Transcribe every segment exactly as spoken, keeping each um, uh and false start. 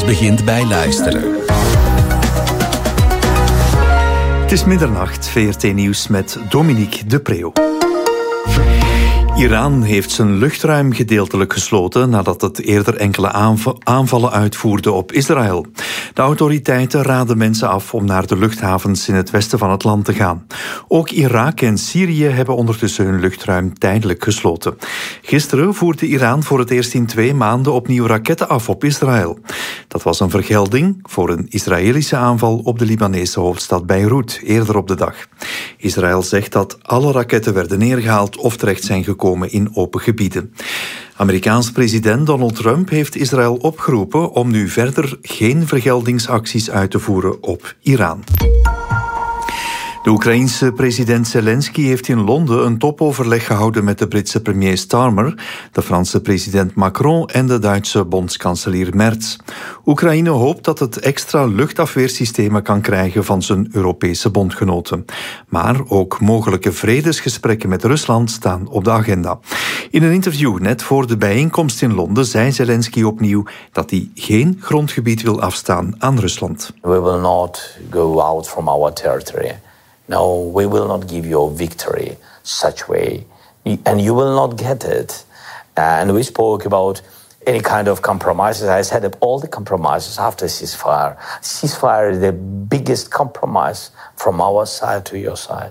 begint bij luisteren. Het is middernacht, V R T Nieuws met Dominique de Preeuw. Iran heeft zijn luchtruim gedeeltelijk gesloten nadat het eerder enkele aanvallen uitvoerde op Israël. De autoriteiten raden mensen af om naar de luchthavens in het westen van het land te gaan. Ook Irak en Syrië hebben ondertussen hun luchtruim tijdelijk gesloten. Gisteren voerde Iran voor het eerst in twee maanden opnieuw raketten af op Israël. Dat was een vergelding voor een Israëlische aanval op de Libanese hoofdstad Beirut eerder op de dag. Israël zegt dat alle raketten werden neergehaald of terecht zijn gekomen in open gebieden. Amerikaans president Donald Trump heeft Israël opgeroepen om nu verder geen vergeldingsacties uit te voeren op Iran. De Oekraïense president Zelensky heeft in Londen een topoverleg gehouden met de Britse premier Starmer, de Franse president Macron en de Duitse bondskanselier Merz. Oekraïne hoopt dat het extra luchtafweersystemen kan krijgen van zijn Europese bondgenoten. Maar ook mogelijke vredesgesprekken met Rusland staan op de agenda. In een interview net voor de bijeenkomst in Londen zei Zelensky opnieuw dat hij geen grondgebied wil afstaan aan Rusland. We will not go out from our territory. No, we will not give you a victory such way, and you will not get it. And we spoke about any kind of compromises. I set up all the compromises after ceasefire. Ceasefire is the biggest compromise from our side to your side.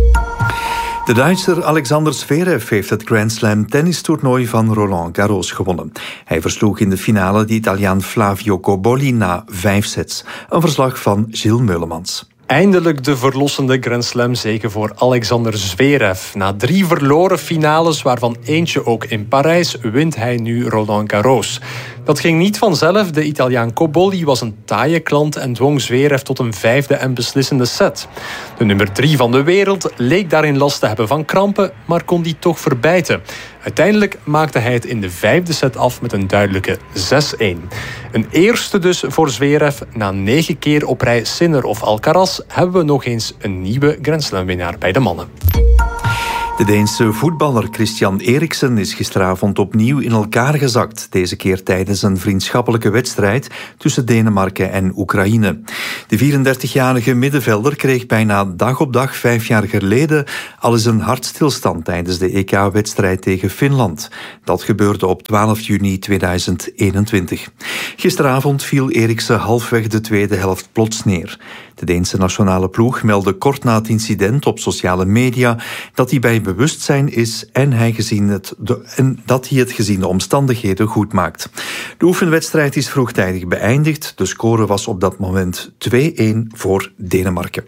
De Duitser Alexander Zverev heeft het Grand Slam tennistoernooi van Roland Garros gewonnen. Hij versloeg in de finale de Italiaan Flavio Cobolli na vijf sets. Een verslag van Gilles Meulemans. Eindelijk de verlossende Grand Slam zege voor Alexander Zverev. Na drie verloren finales, waarvan eentje ook in Parijs, wint hij nu Roland Garros. Dat ging niet vanzelf. De Italiaan Cobolli was een taaie klant en dwong Zverev tot een vijfde en beslissende set. De nummer drie van de wereld leek daarin last te hebben van krampen, maar kon die toch verbijten. Uiteindelijk maakte hij het in de vijfde set af met een duidelijke zes-een. Een eerste dus voor Zverev. Na negen keer op rij Sinner of Alcaraz hebben we nog eens een nieuwe Grand Slam-winnaar bij de mannen. De Deense voetballer Christian Eriksen is gisteravond opnieuw in elkaar gezakt. Deze keer tijdens een vriendschappelijke wedstrijd tussen Denemarken en Oekraïne. De vierendertigjarige middenvelder kreeg bijna dag op dag vijf jaar geleden al eens een hartstilstand tijdens de E K-wedstrijd tegen Finland. Dat gebeurde op twaalf juni tweeduizend eenentwintig. Gisteravond viel Eriksen halfweg de tweede helft plots neer. De Deense nationale ploeg meldde kort na het incident op sociale media dat hij bij bewustzijn is en, hij gezien het de, en dat hij het gezien de omstandigheden goed maakt. De oefenwedstrijd is vroegtijdig beëindigd. De score was op dat moment twee-een voor Denemarken.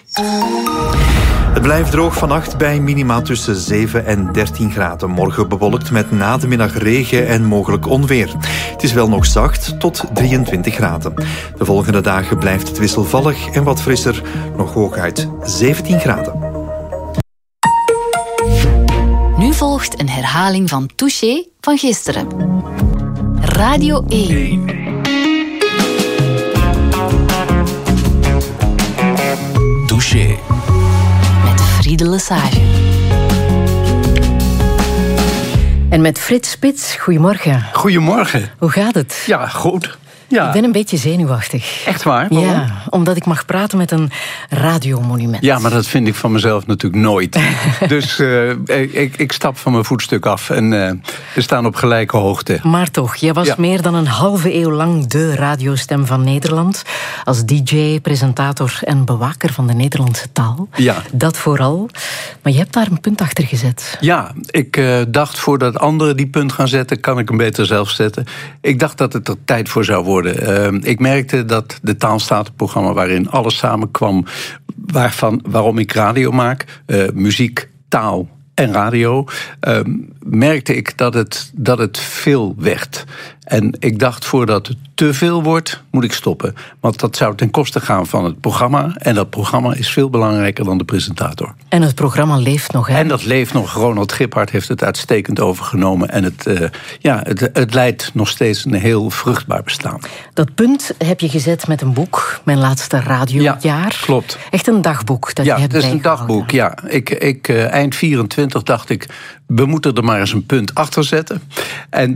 Het blijft droog vannacht bij minima tussen zeven en dertien graden. Morgen bewolkt met na de middag regen en mogelijk onweer. Het is wel nog zacht tot drieëntwintig graden. De volgende dagen blijft het wisselvallig en wat frisser, nog hooguit zeventien graden. Nu volgt een herhaling van Touché van gisteren. Radio één. Touché. Friede Lesage. En met Frits Spits, goedemorgen. Goedemorgen. Hoe gaat het? Ja, goed. Ja. Ik ben een beetje zenuwachtig. Echt waar? Waarom? Ja, omdat ik mag praten met een radiomonument. Ja, maar dat vind ik van mezelf natuurlijk nooit. Dus uh, ik, ik stap van mijn voetstuk af en uh, we staan op gelijke hoogte. Maar toch, jij was ja. meer dan een halve eeuw lang de radiostem van Nederland. Als D J, presentator en bewaker van de Nederlandse taal. Ja. Dat vooral. Maar je hebt daar een punt achter gezet. Ja, ik uh, dacht voordat anderen die punt gaan zetten, kan ik hem beter zelf zetten. Ik dacht dat het er tijd voor zou worden. Uh, ik merkte dat de Taalstatenprogramma waarin alles samenkwam, waarvan, waarom ik radio maak, uh, muziek, taal en radio, uh, merkte ik dat het, dat het veel werd. En ik dacht, voordat het te veel wordt, moet ik stoppen. Want dat zou ten koste gaan van het programma. En dat programma is veel belangrijker dan de presentator. En het programma leeft nog, hè? En dat leeft nog. Ronald Giphart heeft het uitstekend overgenomen. En het, uh, ja, het, het leidt nog steeds een heel vruchtbaar bestaan. Dat punt heb je gezet met een boek. Mijn laatste radiojaar. Ja, klopt. Echt een dagboek dat ja, je hebt het is een bijgehouden. dagboek, ja. Ik, ik, uh, eind vierentwintig dacht ik, we moeten er maar eens een punt achter zetten. En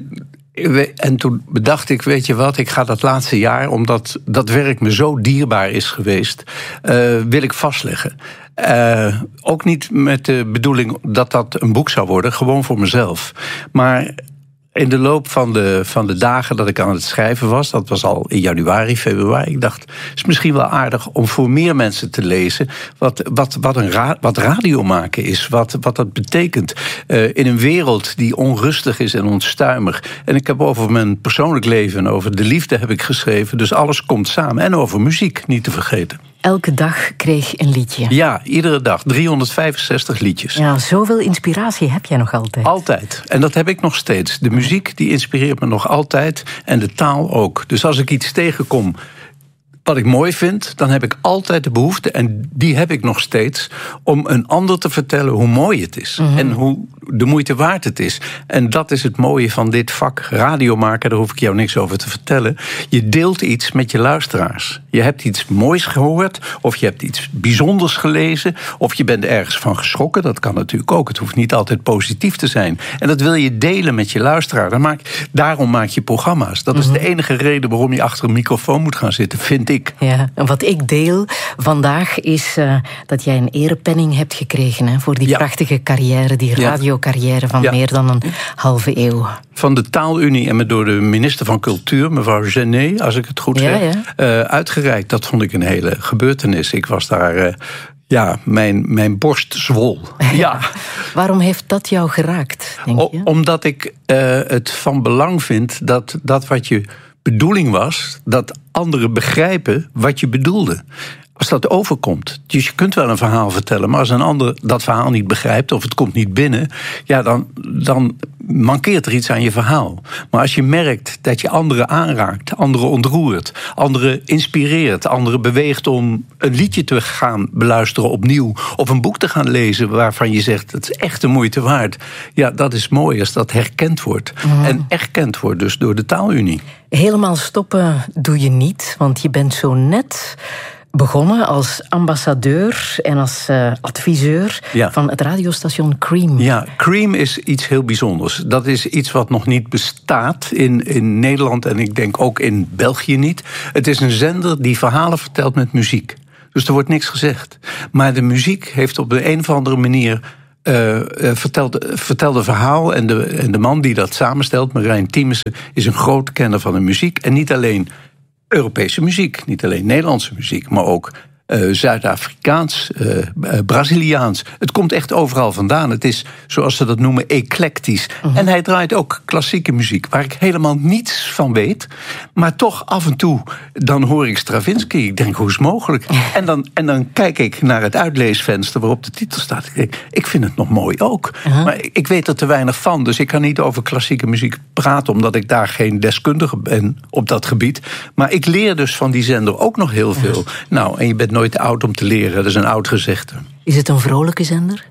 En toen bedacht ik, weet je wat, ik ga dat laatste jaar, omdat dat werk me zo dierbaar is geweest, uh, wil ik vastleggen. Uh, ook niet met de bedoeling dat dat een boek zou worden, gewoon voor mezelf. Maar in de loop van de, van de dagen dat ik aan het schrijven was, dat was al in januari, februari, ik dacht, het is misschien wel aardig om voor meer mensen te lezen wat, wat, wat, een ra- wat radio maken is, wat, wat dat betekent. Uh, in een wereld die onrustig is en onstuimig. En ik heb over mijn persoonlijk leven en over de liefde heb ik geschreven, dus alles komt samen. En over muziek, niet te vergeten. Elke dag kreeg een liedje. Ja, iedere dag. driehonderdvijfenzestig liedjes. Ja, zoveel inspiratie heb jij nog altijd. Altijd. En dat heb ik nog steeds. De muziek die inspireert me nog altijd. En de taal ook. Dus als ik iets tegenkom wat ik mooi vind, dan heb ik altijd de behoefte, en die heb ik nog steeds, om een ander te vertellen hoe mooi het is. Mm-hmm. En hoe de moeite waard het is. En dat is het mooie van dit vak radio maken, daar hoef ik jou niks over te vertellen. Je deelt iets met je luisteraars. Je hebt iets moois gehoord, of je hebt iets bijzonders gelezen, of je bent ergens van geschrokken. Dat kan natuurlijk ook. Het hoeft niet altijd positief te zijn. En dat wil je delen met je luisteraar. Dan maak, daarom maak je programma's. Dat mm-hmm. is de enige reden waarom je achter een microfoon moet gaan zitten, vind ik. Ja, en wat ik deel vandaag is uh, dat jij een erepenning hebt gekregen, hè, voor die ja. prachtige carrière, die radiocarrière van ja. meer dan een halve eeuw. Van de Taalunie en me door de minister van Cultuur, mevrouw Genet, als ik het goed ja, zeg, ja. uh, uitgereikt. Dat vond ik een hele gebeurtenis. Ik was daar, uh, ja, mijn, mijn borst zwol. Ja. Waarom heeft dat jou geraakt, denk je? O, omdat ik uh, het van belang vind dat dat wat je bedoeling was, dat anderen begrijpen wat je bedoelde. Als dat overkomt. Dus je kunt wel een verhaal vertellen, maar als een ander dat verhaal niet begrijpt, of het komt niet binnen, ja, dan, dan mankeert er iets aan je verhaal. Maar als je merkt dat je anderen aanraakt, anderen ontroert, anderen inspireert, anderen beweegt om een liedje te gaan beluisteren opnieuw, of een boek te gaan lezen waarvan je zegt, het is echt de moeite waard. Ja, dat is mooi als dat herkend wordt. Mm. En erkend wordt dus door de Taalunie. Helemaal stoppen doe je niet, want je bent zo net begonnen als ambassadeur en als uh, adviseur ja. van het radiostation Cream. Ja, Cream is iets heel bijzonders. Dat is iets wat nog niet bestaat in, in Nederland en ik denk ook in België niet. Het is een zender die verhalen vertelt met muziek. Dus er wordt niks gezegd. Maar de muziek heeft op de een of andere manier Uh, uh, vertelt, vertelt een verhaal. En de, en de man die dat samenstelt, Marijn Tiemssen, is een groot kenner van de muziek. En niet alleen Europese muziek, niet alleen Nederlandse muziek, maar ook uh, Zuid-Afrikaans, uh, uh, Braziliaans. Het komt echt overal vandaan. Het is, zoals ze dat noemen, eclectisch. Uh-huh. En hij draait ook klassieke muziek, waar ik helemaal niets van weet. Maar toch af en toe, dan hoor ik Stravinsky. Ik denk, hoe is het mogelijk? en, dan, en dan kijk ik naar het uitleesvenster waarop de titel staat. Ik denk, ik vind het nog mooi ook. Uh-huh. Maar ik weet er te weinig van, dus ik kan niet over klassieke muziek praten, omdat ik daar geen deskundige ben op dat gebied. Maar ik leer dus van die zender ook nog heel veel. Uh-huh. Nou, en je bent nooit te oud om te leren, dat is een oud gezegde. Is het een vrolijke zender?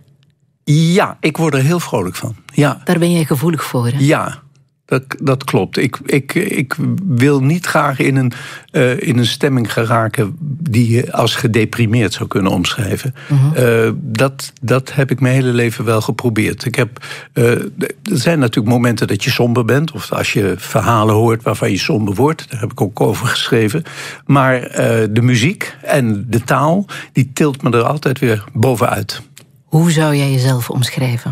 Ja, ik word er heel vrolijk van. Ja. Daar ben jij gevoelig voor, hè? Ja, dat, dat klopt. Ik, ik, ik wil niet graag in een, uh, in een stemming geraken die je als gedeprimeerd zou kunnen omschrijven. Uh-huh. Uh, dat, dat heb ik mijn hele leven wel geprobeerd. Ik heb, uh, er zijn natuurlijk momenten dat je somber bent, of als je verhalen hoort waarvan je somber wordt. Daar heb ik ook over geschreven. Maar uh, de muziek en de taal, die tilt me er altijd weer bovenuit. Hoe zou jij jezelf omschrijven?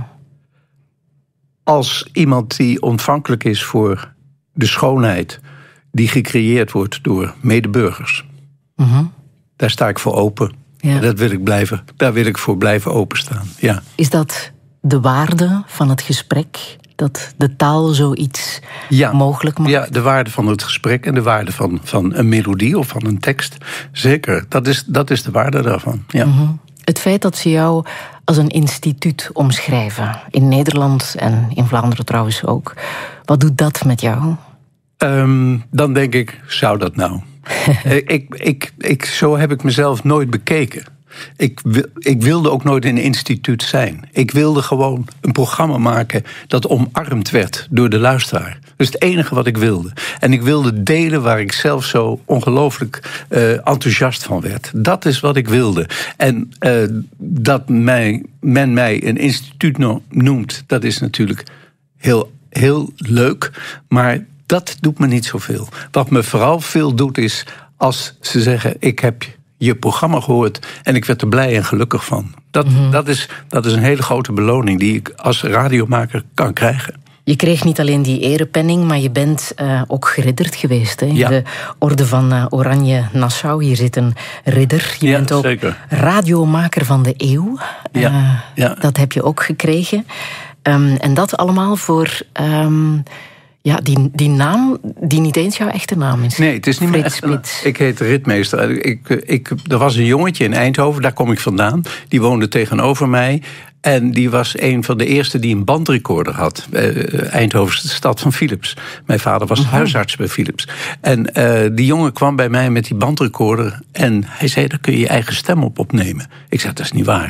Als iemand die ontvankelijk is voor de schoonheid die gecreëerd wordt door medeburgers. Uh-huh. Daar sta ik voor open. Ja. Dat wil ik blijven, daar wil ik voor blijven openstaan. Ja. Is dat de waarde van het gesprek? Dat de taal zoiets ja. mogelijk maakt? Ja, de waarde van het gesprek en de waarde van, van een melodie of van een tekst. Zeker, dat is, dat is de waarde daarvan. Ja. Uh-huh. Het feit dat ze jou als een instituut omschrijven, in Nederland en in Vlaanderen trouwens ook. Wat doet dat met jou? Um, dan denk ik, zou dat nou? ik, ik, ik, zo heb ik mezelf nooit bekeken. Ik, ik wilde ook nooit een instituut zijn. Ik wilde gewoon een programma maken dat omarmd werd door de luisteraar. Dat is het enige wat ik wilde. En ik wilde delen waar ik zelf zo ongelooflijk uh, enthousiast van werd. Dat is wat ik wilde. En uh, dat mij, men mij een instituut noemt, dat is natuurlijk heel heel leuk, maar dat doet me niet zoveel. Wat me vooral veel doet is als ze zeggen, ik heb je programma gehoord en ik werd er blij en gelukkig van. Dat, mm-hmm. dat, is, dat is een hele grote beloning die ik als radiomaker kan krijgen. Je kreeg niet alleen die erepenning, maar je bent uh, ook geridderd geweest. Hè? In ja. de orde van uh, Oranje Nassau. Hier zit een ridder. Je ja, bent ook zeker. radiomaker van de eeuw. Ja. Uh, ja. Dat heb je ook gekregen. Um, en dat allemaal voor... Um, Ja, die, die naam die niet eens jouw echte naam is. Nee, het is niet Frits meer echt. Ik heet Ritmeester. Ik, ik, er was een jongetje in Eindhoven, daar kom ik vandaan. Die woonde tegenover mij. En die was een van de eerste die een bandrecorder had. Uh, Eindhoven is de stad van Philips. Mijn vader was uh-huh. huisarts bij Philips. En uh, die jongen kwam bij mij met die bandrecorder. En hij zei, daar kun je je eigen stem op opnemen. Ik zei, dat is niet waar.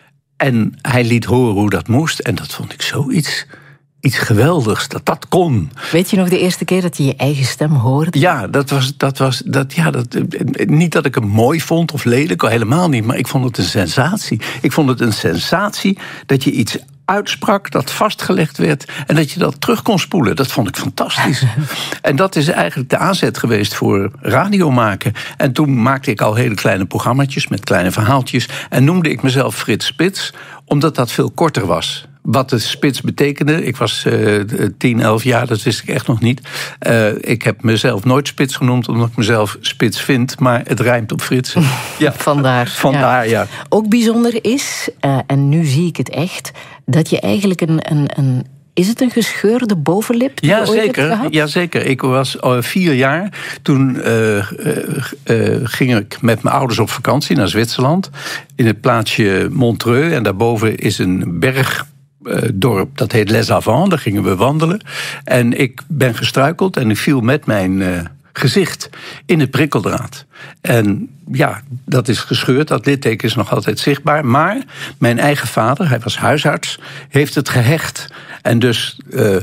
En hij liet horen hoe dat moest. En dat vond ik zoiets... Iets geweldigs, dat dat kon. Weet je nog de eerste keer dat je je eigen stem hoorde? Ja, dat was, dat was dat, ja, dat, niet dat ik hem mooi vond of lelijk, helemaal niet. Maar ik vond het een sensatie. Ik vond het een sensatie dat je iets uitsprak, dat vastgelegd werd en dat je dat terug kon spoelen. Dat vond ik fantastisch. En dat is eigenlijk de aanzet geweest voor radio maken. En toen maakte ik al hele kleine programmaatjes met kleine verhaaltjes en noemde ik mezelf Frits Spits, omdat dat veel korter was. Wat de spits betekende, ik was uh, tien, elf jaar, dat wist ik echt nog niet. Uh, ik heb mezelf nooit Spits genoemd, omdat ik mezelf Spits vind, maar het rijmt op Frits. Ja. Vandaar. Vandaar, ja. ja. Ook bijzonder is, uh, en nu zie ik het echt, dat je eigenlijk een... een, een Is het een gescheurde bovenlip die ja, je ooit zeker, hebt gehad? Ja, zeker. Ik was uh, vier jaar. Toen uh, uh, uh, ging ik met mijn ouders op vakantie naar Zwitserland. In het plaatsje Montreux. En daarboven is een bergdorp, dat heet Les Avants. Daar gingen we wandelen. En ik ben gestruikeld en ik viel met mijn uh, gezicht in het prikkeldraad. En ja, dat is gescheurd, dat litteken is nog altijd zichtbaar. Maar mijn eigen vader, hij was huisarts, heeft het gehecht. En dus uh,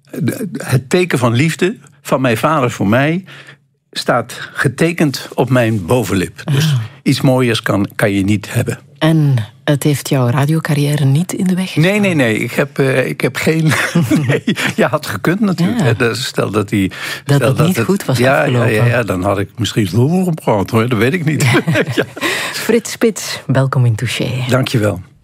het teken van liefde van mijn vader voor mij staat getekend op mijn bovenlip. Dus ah. iets mooiers kan, kan je niet hebben. En het heeft jouw radiocarrière niet in de weg gestaan? Nee, nee, nee. Ik heb, uh, ik heb geen... nee, ja, had gekund natuurlijk. Ja. Stel dat hij... Dat stel het dat niet het, goed was ja, afgelopen. Ja, ja, ja, dan had ik misschien gepraat, hoor. Dat weet ik niet. ja. Frits Spits, welkom in Touché. Dank je wel.